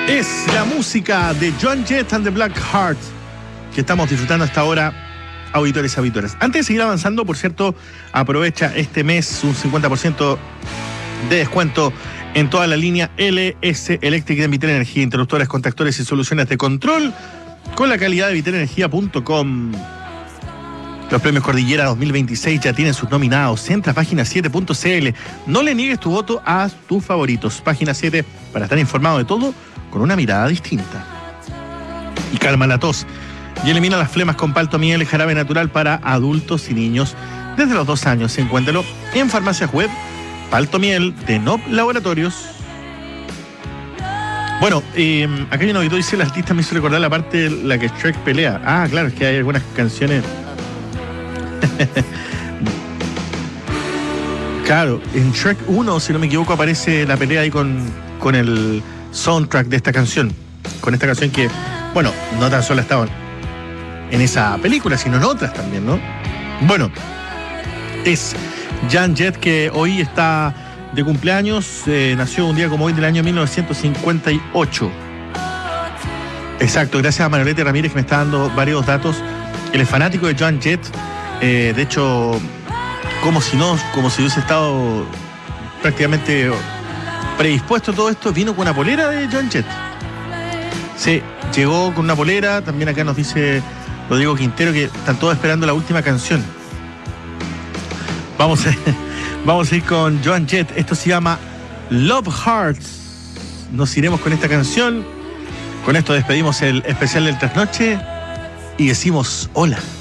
Es la música de Joan Jett and the Blackhearts que estamos disfrutando hasta ahora, auditores y auditoras. Antes de seguir avanzando, por cierto, aprovecha este mes un 50% de descuento en toda la línea LS Electric de Vitel Energía, interruptores, contactores y soluciones de control con la calidad de vitelenergia.com. Los premios Cordillera 2026 ya tienen sus nominados. Entra a página 7.cl. No le niegues tu voto a tus favoritos. Página 7 para estar informado de todo con una mirada distinta. Y calma la tos y elimina las flemas con Palto Miel, jarabe natural para adultos y niños desde los 2 años. Encuéntralo en farmacias web Palto Miel de Nop Laboratorios. Bueno, acá hay un auditor y dice: el artista me hizo recordar la parte de la que Shrek pelea. Ah, claro, es que hay algunas canciones. Claro, en Shrek 1, si no me equivoco, aparece la pelea ahí con el soundtrack de esta canción. Con esta canción que, bueno, no tan solo estaba en esa película, sino en otras también, ¿no? Bueno, es Joan Jett, que hoy está de cumpleaños. Nació un día como hoy del año 1958. Exacto, gracias a Manolete Ramírez, que me está dando varios datos. Él es fanático de Joan Jett. De hecho, como si hubiese estado prácticamente predispuesto a todo esto, vino con una polera de Joan Jett. Sí, llegó con una polera. También acá nos dice Rodrigo Quintero que están todos esperando la última canción. Vamos a ir con Joan Jett. Esto se llama Love Hearts. Nos iremos con esta canción. Con esto despedimos el especial del trasnoche y decimos hola.